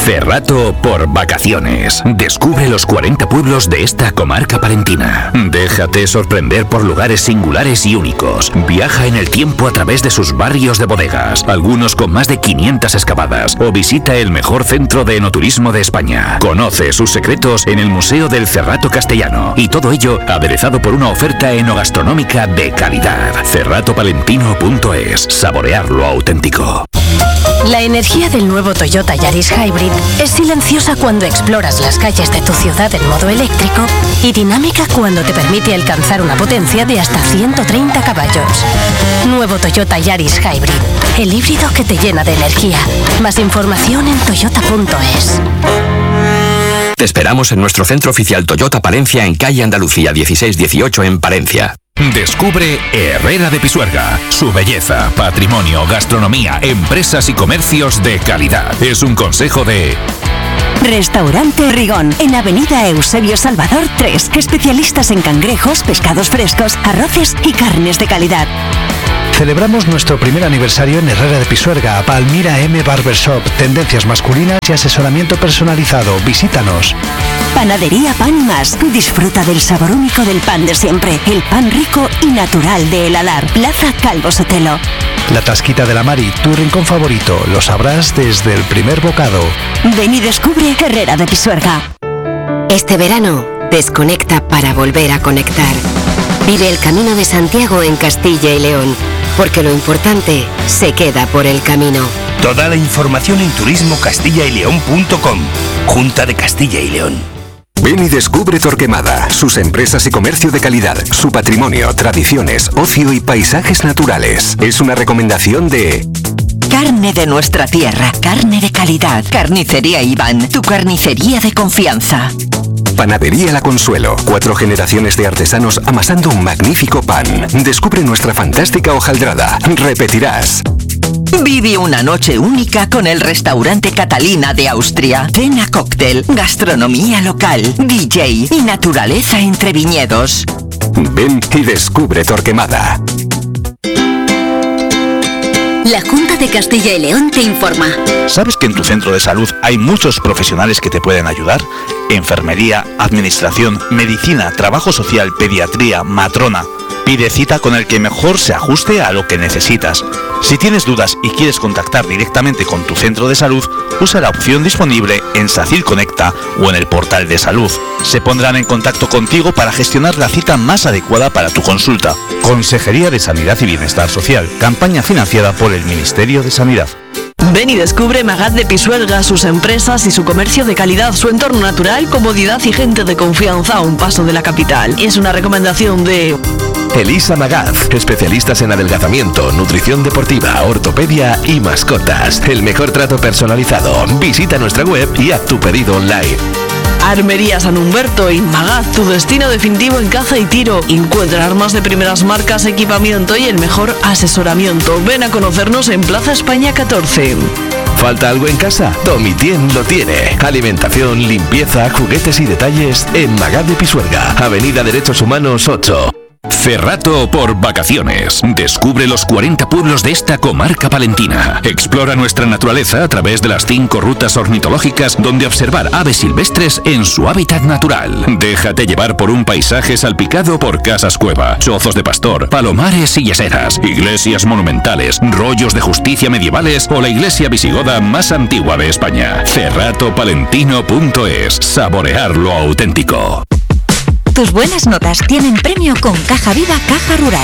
Cerrato por vacaciones. Descubre los 40 pueblos de esta comarca palentina. Déjate sorprender por lugares singulares y únicos. Viaja en el tiempo a través de sus barrios de bodegas, algunos con más de 500 excavadas, o visita el mejor centro de enoturismo de España. Conoce sus secretos en el Museo del Cerrato Castellano, y todo ello aderezado por una oferta enogastronómica de calidad. Cerratopalentino.es. Saborear lo auténtico. La energía del nuevo Toyota Yaris Hybrid es silenciosa cuando exploras las calles de tu ciudad en modo eléctrico y dinámica cuando te permite alcanzar una potencia de hasta 130 caballos. Nuevo Toyota Yaris Hybrid, el híbrido que te llena de energía. Más información en toyota.es. Te esperamos en nuestro centro oficial Toyota Palencia en calle Andalucía 1618 en Palencia. Descubre Herrera de Pisuerga. Su belleza, patrimonio, gastronomía, empresas y comercios de calidad. Es un consejo de... Restaurante Rigón, en Avenida Eusebio Salvador 3. Especialistas en cangrejos, pescados frescos, arroces y carnes de calidad. Celebramos nuestro primer aniversario en Herrera de Pisuerga, Palmira M Barbershop, tendencias masculinas y asesoramiento personalizado. Visítanos. Panadería Pan y Más. Disfruta del sabor único del pan de siempre. El pan rico y natural de El Alar. Plaza Calvo Sotelo. La Tasquita de la Mari, tu rincón favorito. Lo sabrás desde el primer bocado. Ven y descubre Herrera de Pisuerga. Este verano, desconecta para volver a conectar. Vive el Camino de Santiago en Castilla y León, porque lo importante se queda por el camino. Toda la información en turismocastillayleón.com. Junta de Castilla y León. Ven y descubre Torquemada, sus empresas y comercio de calidad, su patrimonio, tradiciones, ocio y paisajes naturales. Es una recomendación de... Carne de nuestra tierra, carne de calidad. Carnicería Iván, tu carnicería de confianza. Panadería La Consuelo, 4 generaciones de artesanos amasando un magnífico pan. Descubre nuestra fantástica hojaldrada. Repetirás. Vive una noche única con el restaurante Catalina de Austria. Cena cóctel, gastronomía local, DJ y naturaleza entre viñedos. Ven y descubre Torquemada. La Junta de Castilla y León te informa. ¿Sabes que en tu centro de salud hay muchos profesionales que te pueden ayudar? Enfermería, administración, medicina, trabajo social, pediatría, matrona. Pide cita con el que mejor se ajuste a lo que necesitas. Si tienes dudas y quieres contactar directamente con tu centro de salud, usa la opción disponible en SACIL Conecta o en el portal de salud. Se pondrán en contacto contigo para gestionar la cita más adecuada para tu consulta. Consejería de Sanidad y Bienestar Social. Campaña financiada por el Ministerio de Sanidad. Ven y descubre Magaz de Pisuerga, sus empresas y su comercio de calidad, su entorno natural, comodidad y gente de confianza a un paso de la capital. Es una recomendación de... Elisa Magaz, especialistas en adelgazamiento, nutrición deportiva, ortopedia y mascotas. El mejor trato personalizado. Visita nuestra web y haz tu pedido online. Armería San Humberto y Magaz, tu destino definitivo en caza y tiro. Encuentra armas de primeras marcas, equipamiento y el mejor asesoramiento. Ven a conocernos en Plaza España 14. ¿Falta algo en casa? Domitien lo tiene. Alimentación, limpieza, juguetes y detalles en Magaz de Pisuerga, Avenida Derechos Humanos 8. Cerrato por vacaciones. Descubre los 40 pueblos de esta comarca palentina. Explora nuestra naturaleza a través de las 5 rutas ornitológicas donde observar aves silvestres en su hábitat natural. Déjate llevar por un paisaje salpicado por casas cueva, chozos de pastor, palomares y yeseras, iglesias monumentales, rollos de justicia medievales o la iglesia visigoda más antigua de España. Cerratopalentino.es. Saborear lo auténtico. Tus buenas notas tienen premio con Caja Viva Caja Rural.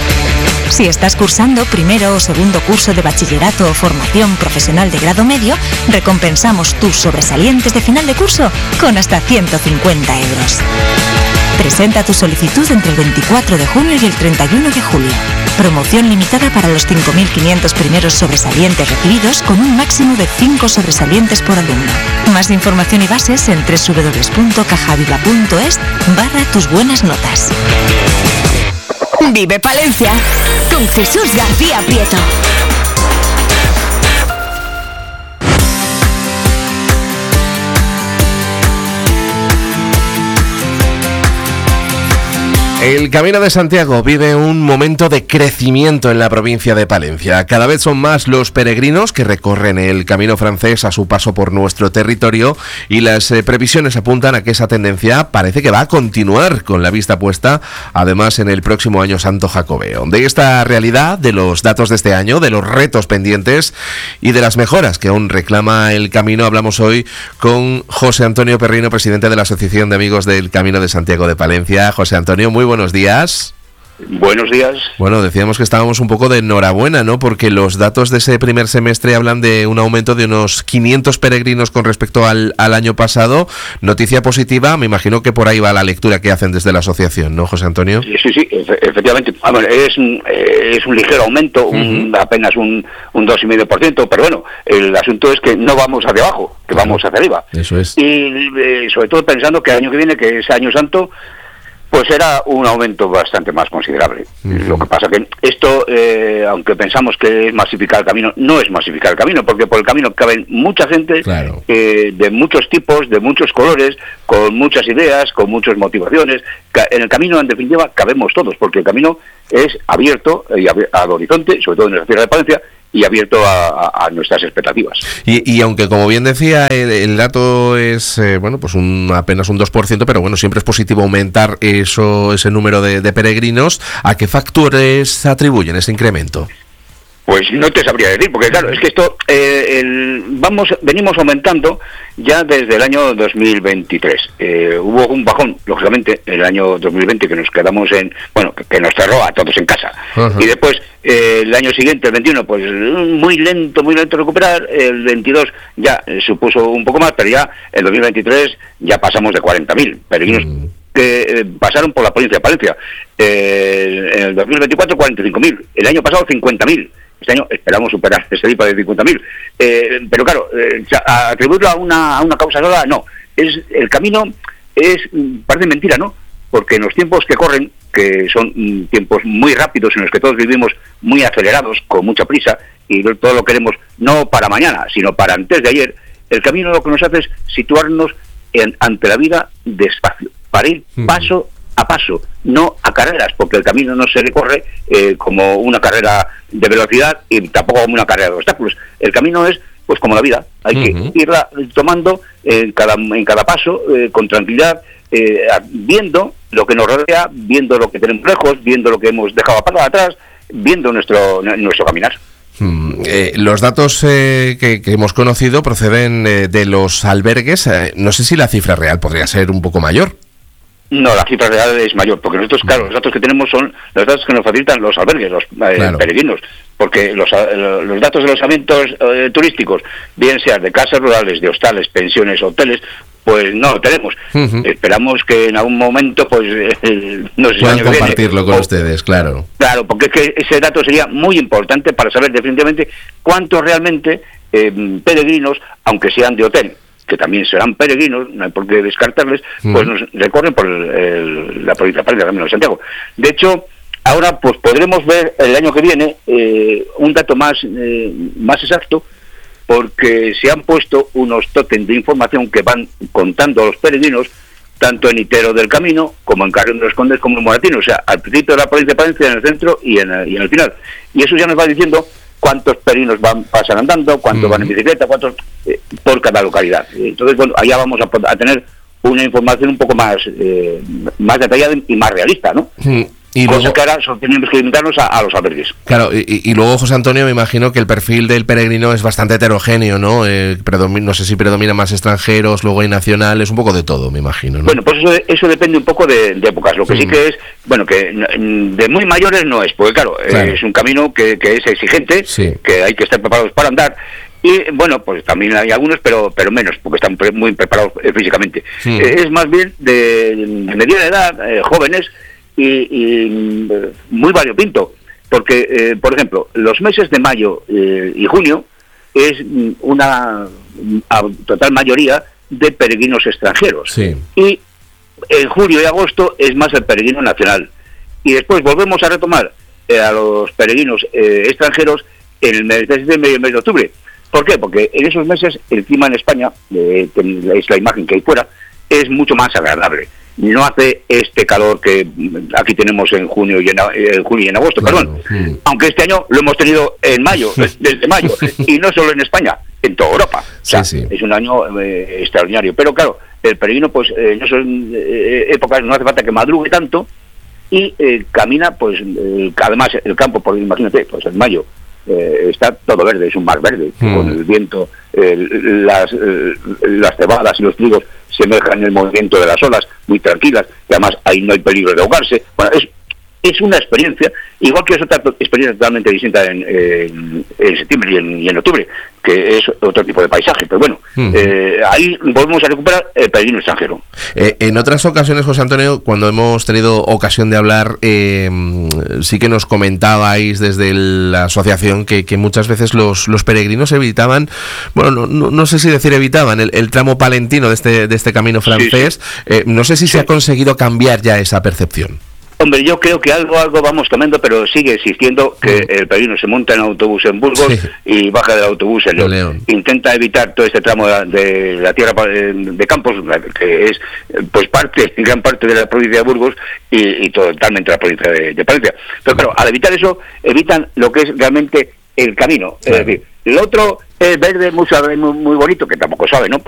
Si estás cursando primero o segundo curso de bachillerato o formación profesional de grado medio, recompensamos tus sobresalientes de final de curso con hasta 150 euros. Presenta tu solicitud entre el 24 de junio y el 31 de julio. Promoción limitada para los 5.500 primeros sobresalientes recibidos con un máximo de 5 sobresalientes por alumno. Más información y bases en www.cajaviva.es/tus buenas notas. Vive Palencia con Jesús García Prieto. El Camino de Santiago vive un momento de crecimiento en la provincia de Palencia. Cada vez son más los peregrinos que recorren el camino francés a su paso por nuestro territorio y las previsiones apuntan a que esa tendencia parece que va a continuar con la vista puesta, además, en el próximo Año Santo Jacobeo. De esta realidad, de los datos de este año, de los retos pendientes y de las mejoras que aún reclama el camino, hablamos hoy con José Antonio Perrino, presidente de la Asociación de Amigos del Camino de Santiago de Palencia. José Antonio, muy buenos días. Buenos días. Bueno, decíamos que estábamos un poco de enhorabuena, ¿no? Porque los datos de ese primer semestre hablan de un aumento de unos 500 peregrinos con respecto al año pasado. Noticia positiva, me imagino que por ahí va la lectura que hacen desde la asociación, ¿no, José Antonio? Sí, efectivamente. Es un ligero aumento, apenas un 2,5%, pero bueno, el asunto es que no vamos hacia abajo, que vamos hacia arriba. Eso es. Y sobre todo pensando que el año que viene, que es Año Santo, pues será un aumento bastante más considerable. Lo que pasa que esto, aunque pensamos que es masificar el camino, no es masificar el camino, porque por el camino caben mucha gente, claro, de muchos tipos, de muchos colores, con muchas ideas, con muchas motivaciones. En el camino, en definitiva, cabemos todos, porque el camino es abierto al horizonte, sobre todo en la tierra de Palencia, y abierto a nuestras expectativas. Y aunque, como bien decía, el dato es pues apenas un 2%, pero bueno, siempre es positivo aumentar ese número de peregrinos. ¿A qué factores atribuyen ese incremento? Pues no te sabría decir, porque claro, es que esto venimos aumentando ya desde el año 2023. Hubo un bajón, lógicamente, en el año 2020 que nos quedamos que nos cerró a todos en casa. Y después, el año siguiente, el 21, pues muy lento recuperar. El 22 ya supuso un poco más, pero ya el 2023 ya pasamos de 40.000 peregrinos que pasaron por la provincia de Palencia. En el 2024, 45.000. El año pasado, 50.000. Este año esperamos superar ese tipo de 50.000. Pero claro, atribuirlo a una causa sola, no. El camino parece mentira, ¿no? Porque en los tiempos que corren, que son tiempos muy rápidos en los que todos vivimos muy acelerados, con mucha prisa, y todo lo queremos no para mañana, sino para antes de ayer, el camino lo que nos hace es situarnos ante la vida despacio, para ir paso a paso, no a carreras, porque el camino no se recorre como una carrera de velocidad y tampoco como una carrera de obstáculos. El camino es pues como la vida, hay que irla tomando en cada paso, con tranquilidad, viendo lo que nos rodea, viendo lo que tenemos lejos, viendo lo que hemos dejado atrás, viendo nuestro caminar. Los datos que hemos conocido proceden de los albergues. No sé si la cifra real podría ser un poco mayor. No, la cifra real es mayor, porque nosotros, claro, los datos que tenemos son los datos que nos facilitan los albergues, los peregrinos, porque los datos de los alojamientos turísticos, bien sean de casas rurales, de hostales, pensiones, hoteles, pues no lo tenemos. Esperamos que en algún momento, pues, no sé, puedan compartirlo con ustedes, claro. Claro, porque es que ese dato sería muy importante para saber definitivamente cuántos realmente peregrinos, aunque sean de hotel, que también serán peregrinos, no hay por qué descartarles, pues nos recorren por la provincia de Palencia, el Camino de Santiago. De hecho, ahora pues podremos ver el año que viene un dato más exacto, porque se han puesto unos tótems de información que van contando a los peregrinos, tanto en Itero del Camino, como en Carrión de los Condes, como en Moratino, o sea, al principio de la provincia de Palencia, en el centro y en el final. Y eso ya nos va diciendo cuántos peregrinos pasan andando, cuántos van en bicicleta, cuántos por cada localidad. Entonces, bueno, allá vamos a tener una información un poco más detallada y más realista, ¿no? Y cosa luego, que ahora solo tenemos que limitarnos a los albergues. Claro, y luego, José Antonio, me imagino que el perfil del peregrino es bastante heterogéneo, ¿no? No sé si predominan más extranjeros, luego hay nacionales, un poco de todo, me imagino, ¿no? Bueno, pues eso depende un poco de épocas. Lo que sí que es, bueno, que de muy mayores no es, porque claro. Es un camino que es exigente, que hay que estar preparados para andar. Y bueno, pues también hay algunos, pero menos, porque están muy preparados físicamente. Es más bien de mediana edad, jóvenes, y muy variopinto, porque, por ejemplo, los meses de mayo y junio es una total mayoría de peregrinos extranjeros. Y en julio y agosto es más el peregrino nacional. Y después volvemos a retomar a los peregrinos extranjeros en el mes de septiembre y el mes de octubre. ¿Por qué? Porque en esos meses el clima en España, es la imagen que hay fuera, es mucho más agradable. no hace este calor que aquí tenemos en junio y en agosto, perdón. Aunque este año lo hemos tenido en mayo, desde mayo, y no solo en España, en toda Europa. O sea, es un año extraordinario. Pero claro, el peregrino, pues no son épocas, no hace falta que madrugue tanto, y camina, pues además el campo, por imagínate, pues en mayo está todo verde, es un mar verde, con el viento, las cebadas y los trigos semejan el movimiento de las olas, muy tranquilas, y además ahí no hay peligro de ahogarse. Bueno, es una experiencia, igual que es otra experiencia totalmente distinta en septiembre y en octubre, que es otro tipo de paisaje, pero bueno, ahí volvemos a recuperar el peregrino extranjero. En otras ocasiones, José Antonio, cuando hemos tenido ocasión de hablar, sí que nos comentabais desde la asociación que muchas veces los peregrinos evitaban, bueno, no sé si decir evitaban, el tramo palentino de este camino francés. No sé si se ha conseguido cambiar ya esa percepción. Hombre, yo creo que algo vamos cambiando, pero sigue existiendo que el peregrino se monta en autobús en Burgos y baja del autobús en León. Intenta evitar todo este tramo de la tierra de Campos, que es pues gran parte de la provincia de Burgos y totalmente la provincia de Palencia. Pero claro, al evitar eso, evitan lo que es realmente el camino. Es decir, el otro es verde, muy bonito, que tampoco sabe, ¿no?